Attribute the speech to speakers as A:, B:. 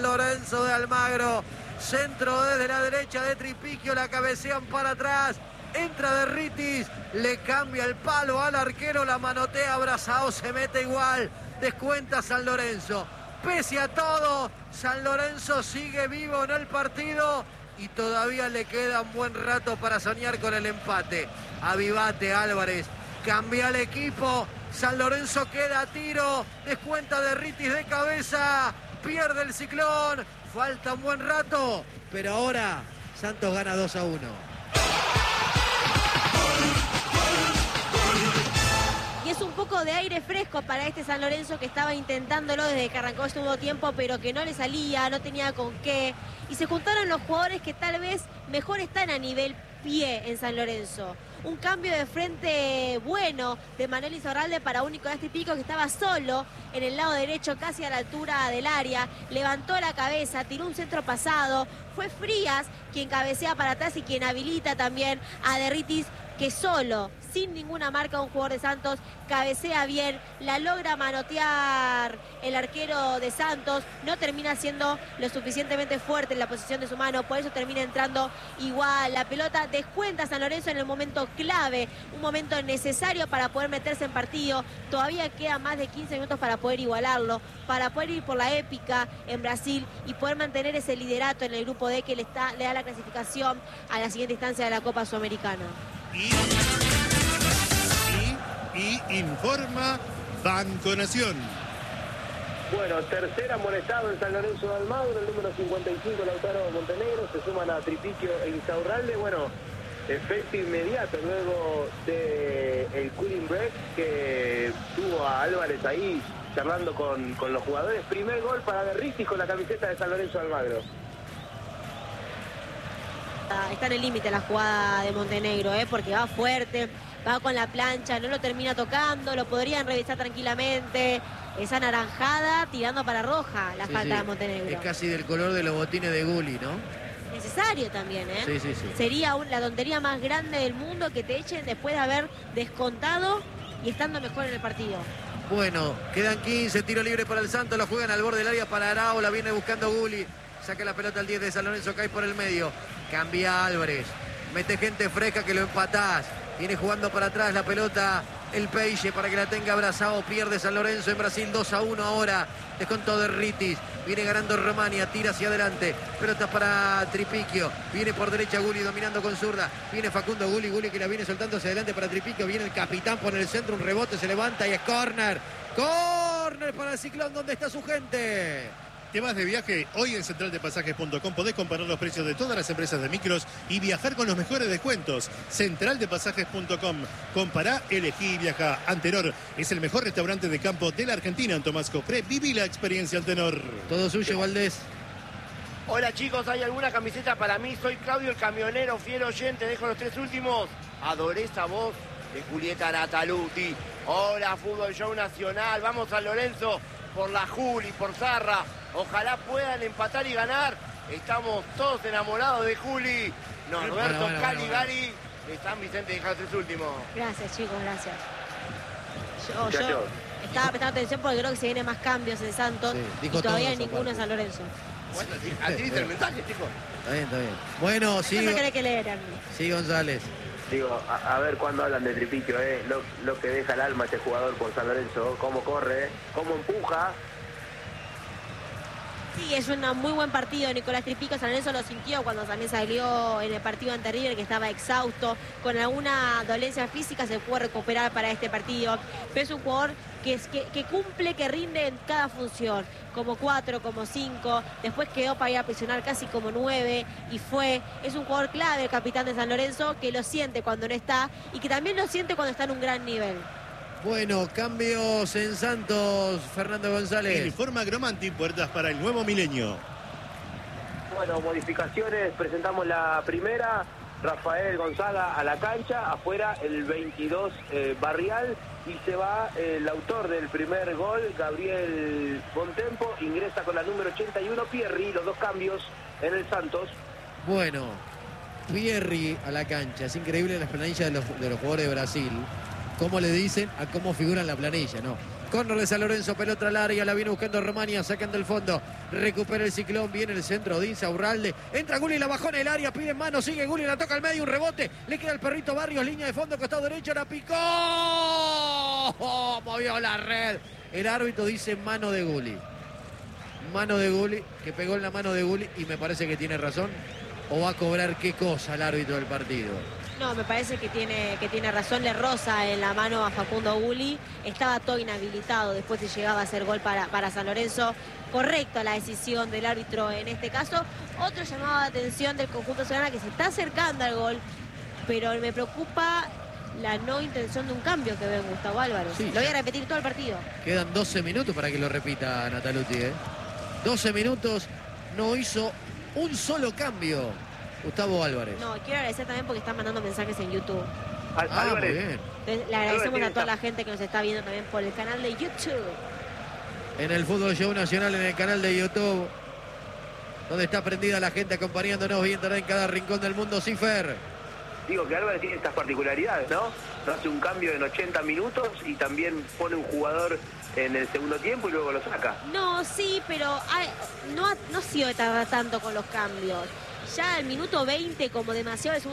A: Lorenzo de Almagro. Centro desde la derecha de Tripiquio, la cabecean para atrás. Entra Derritis, le cambia el palo al arquero, la manotea Brazao, se mete igual. Descuenta San Lorenzo. Pese a todo, San Lorenzo sigue vivo en el partido y todavía le queda un buen rato para soñar con el empate. Avivate, Álvarez, cambia el equipo. San Lorenzo queda a tiro, descuenta Derritis de cabeza, pierde el Ciclón. Falta un buen rato, pero ahora Santos gana 2-1.
B: Y es un poco de aire fresco para este San Lorenzo que estaba intentándolo desde que arrancó este nuevo tiempo, pero que no le salía, no tenía con qué. Y se juntaron los jugadores que tal vez mejor están a nivel pie en San Lorenzo. Un cambio de frente bueno de Manuel Izarralde para un Nicolás Tripiquio que estaba solo en el lado derecho, casi a la altura del área. Levantó la cabeza, tiró un centro pasado. Fue Frías quien cabecea para atrás y quien habilita también a Derritis, que solo, sin ninguna marca, un jugador de Santos cabecea bien, la logra manotear el arquero de Santos, no termina siendo lo suficientemente fuerte en la posición de su mano, por eso termina entrando igual la pelota. Descuenta San Lorenzo en el momento clave, un momento necesario para poder meterse en partido. Todavía queda más de 15 minutos para poder igualarlo, para poder ir por la épica en Brasil y poder mantener ese liderato en el grupo D que le da la clasificación a la siguiente instancia de la Copa Sudamericana.
C: Y informa Banco Nación.
D: Bueno, tercer amonestado en San Lorenzo de Almagro, el número 55, Lautaro Montenegro. Se suman a Tripiquio e Insaurralde. Bueno, efecto inmediato luego del cooling break que tuvo a Álvarez ahí charlando con los jugadores. Primer gol para Derritis con la camiseta de San Lorenzo de Almagro.
B: Está en el límite la jugada de Montenegro, porque va fuerte, va con la plancha, no lo termina tocando, lo podrían revisar tranquilamente. Esa naranjada tirando para roja la falta de Montenegro.
A: Es casi del color de los botines de Gulli, ¿no?
B: Necesario también,
A: Sí.
B: Sería la tontería más grande del mundo que te echen después de haber descontado y estando mejor en el partido.
A: Bueno, quedan 15, tiro libre para el Santos, lo juegan al borde del área para Arao, la viene buscando Gulli. Saca la pelota al 10 de San Lorenzo, cae por el medio. Cambia Álvarez. Mete gente fresca que lo empatás. Viene jugando para atrás la pelota el Peixe para que la tenga Brazao. Pierde San Lorenzo en Brasil 2-1 ahora. Descontó Derritis. Viene ganando Romania. Tira hacia adelante. Pelota para Tripiquio. Viene por derecha Gulli dominando con zurda. Viene Facundo Gulli que la viene soltando hacia adelante para Tripiquio. Viene el capitán por el centro. Un rebote. Se levanta y es córner. Córner para el Ciclón donde está su gente.
C: ¿Te vas de viaje? Hoy en centraldepasajes.com podés comparar los precios de todas las empresas de micros y viajar con los mejores descuentos. Centraldepasajes.com. Compará, elegí y viajá. Antenor es el mejor restaurante de campo de la Argentina en Tomás Cofré. Viví la experiencia Antenor.
A: Todo suyo, Valdés.
E: Hola chicos, ¿hay alguna camiseta para mí? Soy Claudio el camionero, fiel oyente, dejo los tres últimos. Adoré esa voz de Julieta Nataluti. Hola, Fútbol Show Nacional, vamos San Lorenzo por la Juli, por Zarra. Ojalá puedan empatar y ganar. Estamos todos enamorados de Juli. Norberto, Cali, Gary, de San Vicente, deja los tres últimos.
B: Gracias chicos, gracias. Yo estaba prestando atención porque creo que se vienen más cambios en Santos y todavía ninguno en San Lorenzo.
E: Bueno, así dice el mensaje, chicos.
A: Está bien. Bueno, sí.
B: Eso cree que leer.
A: Sí, González.
D: Digo, a ver cuándo hablan de Tripiquio, lo que deja el alma este jugador por San Lorenzo, cómo corre, cómo empuja.
B: Sí, es un muy buen partido Nicolás Tripiquio. San Lorenzo lo sintió cuando también salió en el partido ante River, que estaba exhausto, con alguna dolencia física, se puede recuperar para este partido. Pero es un jugador que cumple, que rinde en cada función, como 4, como 5, después quedó para ir a presionar casi como 9 y es un jugador clave, el capitán de San Lorenzo, que lo siente cuando no está y que también lo siente cuando está en un gran nivel.
A: Bueno, cambios en Santos, Fernando González.
C: Informa Gromanti, puertas para el nuevo milenio.
D: Bueno, modificaciones, presentamos la primera. Rafael Gonzaga a la cancha, afuera el 22 Barrial, y se va el autor del primer gol, Gabriel Bontempo, ingresa con la número 81 Pierri, los dos cambios en el Santos.
A: Bueno, Pierri a la cancha, es increíble las planillas de los jugadores de Brasil, cómo le dicen a cómo figuran la planilla, ¿no? Córner de San Lorenzo, pelota al área, la viene buscando Romania, sacando el fondo. Recupera el Ciclón, viene el centro de Insaurralde. Entra Gulli, la bajó en el área, pide en mano, sigue Gulli, la toca al medio, un rebote. Le queda el perrito Barrios, línea de fondo, costado derecho, la picó. Movió la red. El árbitro dice mano de Gulli. Mano de Gulli, que pegó en la mano de Gulli y me parece que tiene razón. ¿O va a cobrar qué cosa el árbitro del partido?
B: No, me parece que tiene razón. Le roza en la mano a Facundo Gulli. Estaba todo inhabilitado después si llegaba a hacer gol para San Lorenzo. Correcta la decisión del árbitro en este caso. Otro llamado de atención del conjunto Solana que se está acercando al gol, pero me preocupa la no intención de un cambio que ve en Gustavo Álvarez.
A: Sí,
B: lo voy a repetir todo el partido.
A: Quedan 12 minutos para que lo repita Nataluti, 12 minutos, no hizo un solo cambio Gustavo Álvarez.
B: No, quiero agradecer también porque están mandando mensajes en YouTube.
A: Muy bien.
B: Entonces, le agradecemos a toda la gente que nos está viendo también por el canal de YouTube.
A: En el Fútbol Show Nacional, en el canal de YouTube, donde está prendida la gente acompañándonos, viéndonos en cada rincón del mundo. Cifer.
D: Digo que Álvarez tiene estas particularidades, ¿no? No hace un cambio en 80 minutos y también pone un jugador en el segundo tiempo y luego lo saca.
B: No, sí, pero no ha sido de tardar tanto con los cambios. Ya al minuto 20, como demasiado,